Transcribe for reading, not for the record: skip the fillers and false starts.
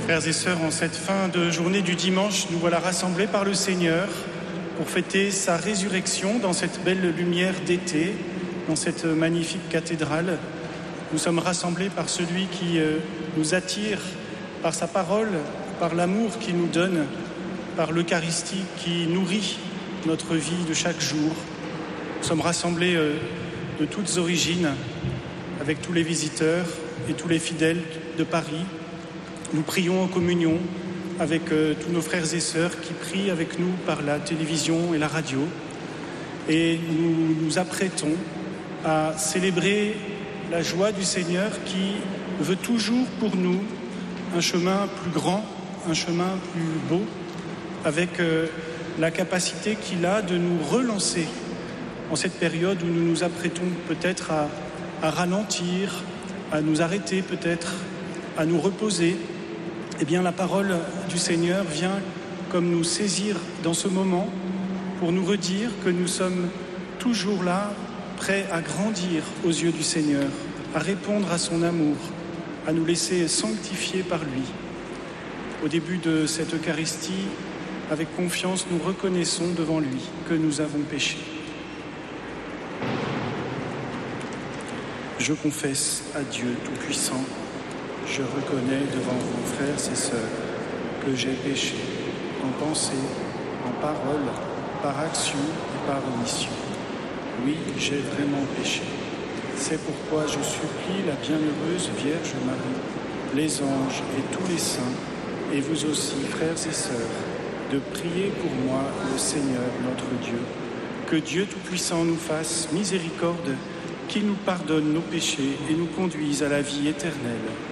Frères et sœurs, en cette fin de journée du dimanche, nous voilà rassemblés par le Seigneur pour fêter sa résurrection dans cette belle lumière d'été, dans cette magnifique cathédrale. Nous sommes rassemblés par celui qui nous attire, par sa parole, par l'amour qu'il nous donne, par l'Eucharistie qui nourrit notre vie de chaque jour. Nous sommes rassemblés de toutes origines, avec tous les visiteurs et tous les fidèles de Paris. Nous prions en communion avec tous nos frères et sœurs qui prient avec nous par la télévision et la radio. Et nous nous apprêtons à célébrer la joie du Seigneur qui veut toujours pour nous un chemin plus grand, un chemin plus beau, avec la capacité qu'il a de nous relancer en cette période où nous nous apprêtons peut-être à ralentir, à nous arrêter peut-être, à nous reposer. Eh bien, la parole du Seigneur vient comme nous saisir dans ce moment pour nous redire que nous sommes toujours là, prêts à grandir aux yeux du Seigneur, à répondre à son amour, à nous laisser sanctifier par lui. Au début de cette Eucharistie, avec confiance, nous reconnaissons devant lui que nous avons péché. Je confesse à Dieu Tout-Puissant, je reconnais devant vous, frères et sœurs, que j'ai péché en pensée, en parole, par action et par omission. Oui, j'ai vraiment péché. C'est pourquoi je supplie la bienheureuse Vierge Marie, les anges et tous les saints, et vous aussi, frères et sœurs, de prier pour moi, le Seigneur notre Dieu. Que Dieu Tout-Puissant nous fasse miséricorde, qu'il nous pardonne nos péchés et nous conduise à la vie éternelle.